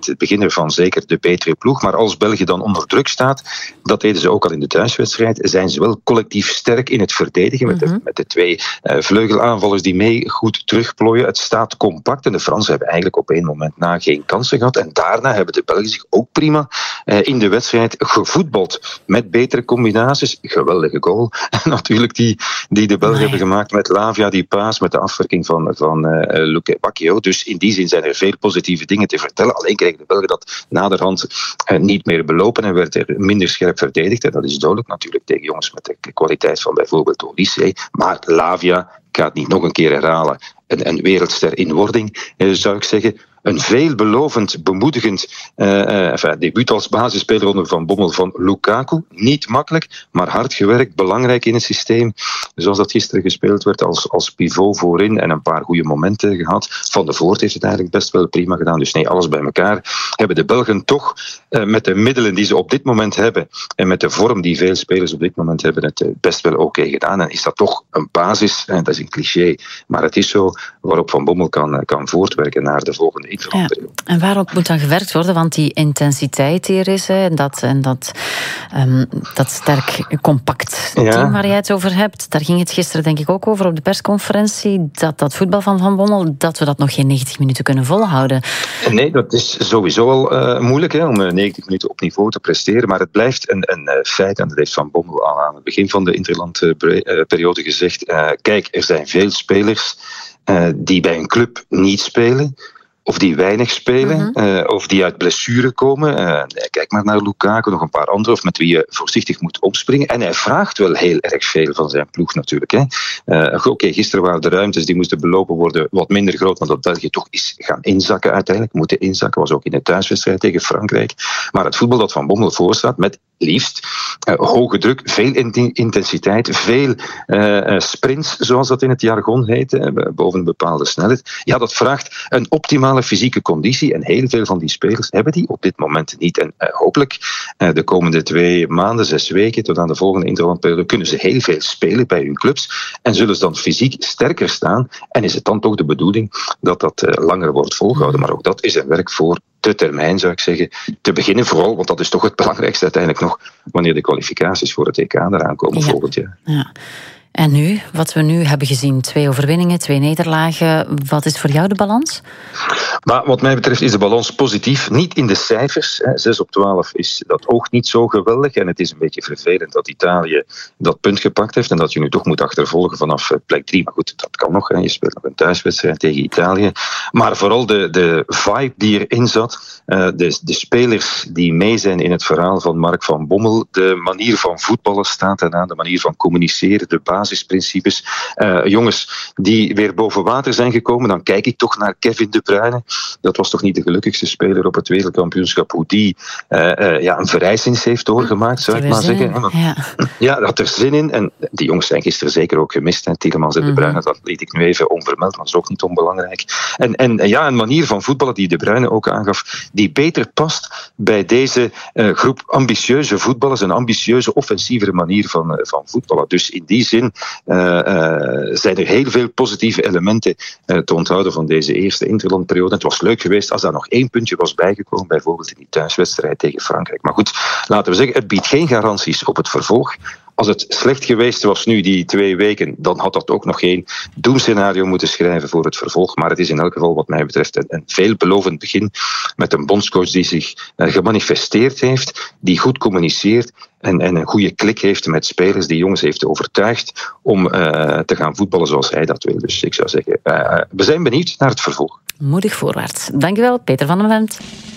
het begin ervan zeker de betere ploeg. Maar als België dan onder druk staat, dat deden ze ook al in de thuiswedstrijd, zijn ze wel collectief sterk in het verdedigen met de twee vleugelaanvallers die mee goed terugplooien. Het staat compact en de Fransen hebben eigenlijk op één moment na geen kansen gehad. En daarna hebben de Belgen zich ook prima in de wedstrijd gevoetbald met betere combinaties. Geweldige goal natuurlijk die de Belgen hebben gemaakt met Lavia, die paas, met de afwerking van Luque Bacchio. Dus in die zin zijn er veel positieve dingen te vertellen. Alleen kregen de Belgen dat naderhand niet meer belopen en werd er minder scherp verdedigd. En dat is duidelijk natuurlijk tegen jongens met de kwaliteit van bijvoorbeeld Olise. Maar Lavia, ik ga het niet nog een keer herhalen, een wereldster in wording, zou ik zeggen. Een veelbelovend, bemoedigend debuut als basisspeler onder Van Bommel van Lukaku. Niet makkelijk, maar hard gewerkt, belangrijk in het systeem. Zoals dat gisteren gespeeld werd als pivot voorin en een paar goede momenten gehad. Van de Voort heeft het eigenlijk best wel prima gedaan. Dus nee, alles bij elkaar hebben de Belgen toch met de middelen die ze op dit moment hebben en met de vorm die veel spelers op dit moment hebben het best wel oké gedaan. En is dat toch een basis, en dat is een cliché, maar het is zo, waarop Van Bommel kan voortwerken naar de volgende. Ja. En waarop moet dan gewerkt worden? Want die intensiteit hier is, en dat sterk compact team waar jij het over hebt, daar ging het gisteren denk ik ook over op de persconferentie, dat voetbal van Van Bommel, dat we dat nog geen 90 minuten kunnen volhouden. Nee, dat is sowieso al moeilijk om 90 minuten op niveau te presteren, maar het blijft een feit, en dat heeft Van Bommel al aan het begin van de interlandperiode gezegd. Kijk, er zijn veel spelers die bij een club niet spelen, of die weinig spelen, of die uit blessure komen. Kijk maar naar Lukaku, nog een paar anderen, of met wie je voorzichtig moet omspringen. En hij vraagt wel heel erg veel van zijn ploeg natuurlijk. Oké, gisteren waren de ruimtes die moesten belopen worden wat minder groot, want dat België toch is gaan inzakken uiteindelijk. Moeten inzakken, was ook in de thuiswedstrijd tegen Frankrijk. Maar het voetbal dat Van Bommel voorstaat, met liefst hoge druk, veel intensiteit, veel sprints, zoals dat in het jargon heet, boven een bepaalde snelheid. Ja, dat vraagt een optimale fysieke conditie en heel veel van die spelers hebben die op dit moment niet. En hopelijk de komende 2 maanden, 6 weken, tot aan de volgende interlandperiode, kunnen ze heel veel spelen bij hun clubs en zullen ze dan fysiek sterker staan. En is het dan toch de bedoeling dat dat langer wordt volgehouden. Maar ook dat is een werk voor de termijn, zou ik zeggen. Te beginnen vooral, want dat is toch het belangrijkste uiteindelijk nog, wanneer de kwalificaties voor het EK eraan komen volgend jaar. Ja. En nu, wat we nu hebben gezien, 2 overwinningen, 2 nederlagen. Wat is voor jou de balans? Maar wat mij betreft is de balans positief. Niet in de cijfers. 6 op 12 is dat oogt niet zo geweldig. En het is een beetje vervelend dat Italië dat punt gepakt heeft en dat je nu toch moet achtervolgen vanaf plek 3. Maar goed, dat kan nog. Je speelt nog een thuiswedstrijd tegen Italië. Maar vooral de vibe die erin zat. De spelers die mee zijn in het verhaal van Mark van Bommel. De manier van voetballen staat eraan. De manier van communiceren. De basisprincipes. Jongens die weer boven water zijn gekomen. Dan kijk ik toch naar Kevin De Bruyne. Dat was toch niet de gelukkigste speler op het wereldkampioenschap. Hoe die een verrijzenis heeft doorgemaakt, zou ik maar zeggen. Ja, dat had er zin in. En die jongens zijn gisteren zeker ook gemist. Tielemans en De Bruyne, dat liet ik nu even onvermeld, maar dat is ook niet onbelangrijk. En een manier van voetballen die De Bruyne ook aangaf, die beter past bij deze groep ambitieuze voetballers, een ambitieuze, offensievere manier van voetballen. Dus in die zin zijn er heel veel positieve elementen te onthouden van deze eerste interlandperiode. Het was leuk geweest als daar nog 1 puntje was bijgekomen, bijvoorbeeld in die thuiswedstrijd tegen Frankrijk. Maar goed, laten we zeggen, het biedt geen garanties op het vervolg. Als het slecht geweest was nu die 2 weken, dan had dat ook nog geen doemscenario moeten schrijven voor het vervolg. Maar het is in elk geval wat mij betreft een veelbelovend begin met een bondscoach die zich gemanifesteerd heeft, die goed communiceert en een goede klik heeft met spelers, die jongens heeft overtuigd om te gaan voetballen zoals hij dat wil. Dus ik zou zeggen, we zijn benieuwd naar het vervolg. Moedig voorwaarts. Dankjewel, Peter van den Wendt.